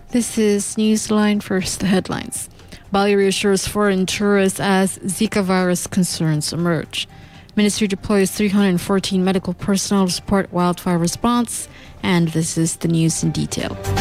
This is Newsline. First, the headlines. Bali reassures foreign tourists as Zika virus concerns emerge. Ministry deploys 314 medical personnel to support wildfire response. And this is the news in detail.